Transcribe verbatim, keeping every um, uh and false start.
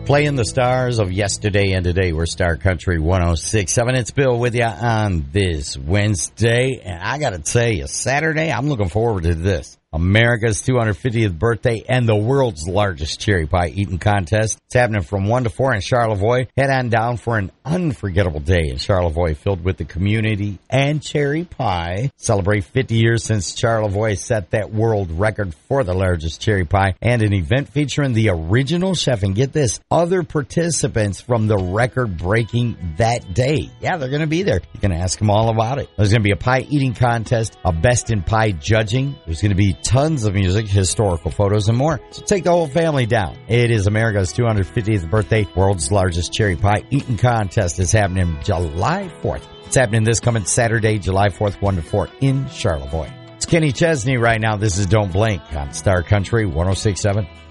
Playing the stars of yesterday and today. We're Star Country one oh six point seven. It's Bill with you on this Wednesday. And I got to tell you, Saturday, I'm looking forward to this. America's two hundred fiftieth birthday and the world's largest cherry pie eating contest. It's happening from one to four in Charlevoix. Head on down for an unforgettable day in Charlevoix filled with the community and cherry pie. Celebrate fifty years since Charlevoix set that world record for the largest cherry pie, and an event featuring the original chef. And get this, other participants from the record breaking that day. Yeah, they're going to be there. You can ask them all about it. There's going to be a pie eating contest, a best in pie judging. There's going to be tons of music, historical photos, and more. So take the whole family down. It is America's two hundred fiftieth birthday. World's largest cherry pie eating contest is happening July fourth. It's happening this coming Saturday, July fourth, one to four in Charlevoix. It's Kenny Chesney right now. This is Don't Blink on Star Country one oh six point seven.